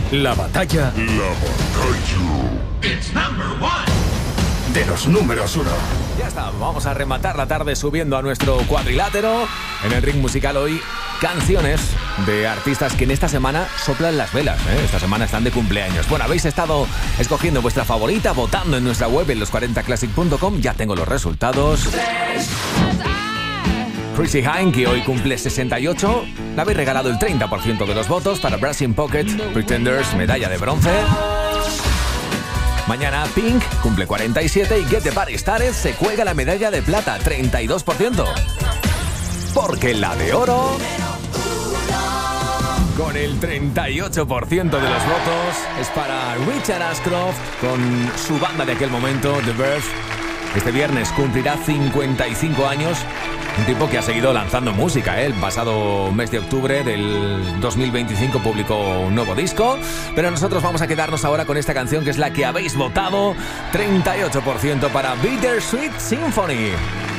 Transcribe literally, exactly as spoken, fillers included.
La batalla. La batalla. It's number one. De los números uno. Ya está, vamos a rematar la tarde subiendo a nuestro cuadrilátero. En el ring musical hoy, canciones de artistas que en esta semana soplan las velas, ¿eh? Esta semana están de cumpleaños. Bueno, habéis estado escogiendo vuestra favorita, votando en nuestra web en los cuarenta classic punto com. Ya tengo los resultados. Chrissy Hynde, que hoy cumple sesenta y ocho, le habéis regalado el treinta por ciento de los votos. Para Brass in Pocket, Pretenders, medalla de bronce. Mañana Pink cumple cuarenta y siete y Get the Party Started se cuelga la medalla de plata, treinta y dos por ciento. Porque la de oro, con el treinta y ocho por ciento de los votos, es para Richard Ashcroft con su banda de aquel momento, The Verve. Este viernes cumplirá cincuenta y cinco años. Un tipo que ha seguido lanzando música, ¿eh? El pasado mes de octubre del dos mil veinticinco publicó un nuevo disco. Pero nosotros vamos a quedarnos ahora con esta canción, que es la que habéis votado. treinta y ocho por ciento para Bittersweet Symphony.